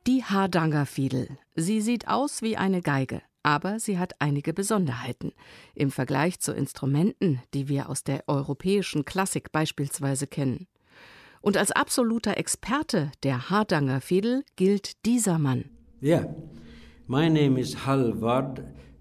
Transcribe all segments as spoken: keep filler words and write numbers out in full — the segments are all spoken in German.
Die Hardangerfiedel. Sie sieht aus wie eine Geige, aber sie hat einige Besonderheiten. Im Vergleich zu Instrumenten, die wir aus der europäischen Klassik beispielsweise kennen. Und als absoluter Experte der Hardangerfiedel gilt dieser Mann. Yeah, my name is Halvard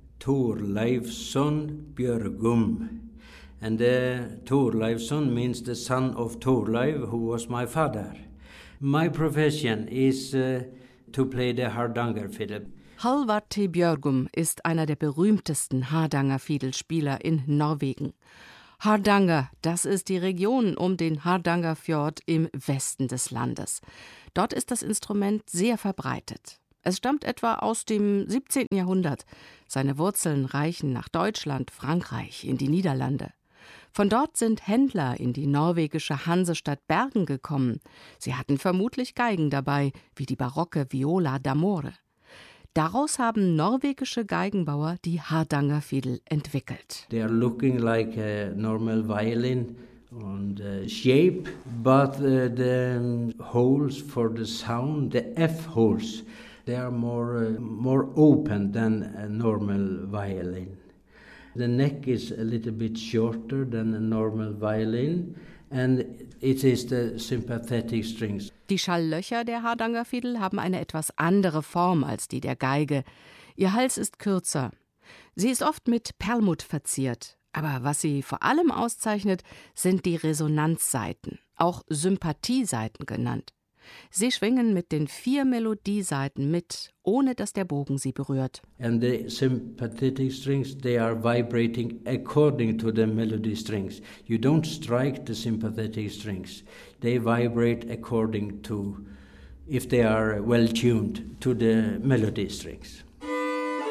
Thorleifsson Björgum. And uh, Thorleifsson means the son of Thorleif, who was my father. My profession is uh, to play the Hardangerfiddle. Halvard T. Björgum ist einer der berühmtesten Hardangerfiedelspieler in Norwegen. Hardanger, das ist die Region um den Hardangerfjord im Westen des Landes. Dort ist das Instrument sehr verbreitet. Es stammt etwa aus dem siebzehnten Jahrhundert. Seine Wurzeln reichen nach Deutschland, Frankreich, in die Niederlande. Von dort sind Händler in die norwegische Hansestadt Bergen gekommen. Sie hatten vermutlich Geigen dabei, wie die barocke Viola d'Amore. Daraus haben norwegische Geigenbauer die Hardangerfiedel entwickelt. They are looking like a normal violin on the shape, but uh, the holes for the sound, the F holes, they are more uh, more open than a normal violin. The neck is a little bit shorter than a normal violin, and it is the sympathetic strings. Die Schalllöcher der Hardangerfiedel haben eine etwas andere Form als die der Geige. Ihr Hals ist kürzer. Sie ist oft mit Perlmutt verziert. Aber was sie vor allem auszeichnet, sind die Resonanzsaiten, auch Sympathiesaiten genannt. Sie schwingen mit den vier Melodiesaiten mit, ohne dass der Bogen sie berührt. And the sympathetic strings, they are vibrating according to the melody strings. You don't strike the sympathetic strings. They vibrate according to, if they are well tuned, to the melody strings.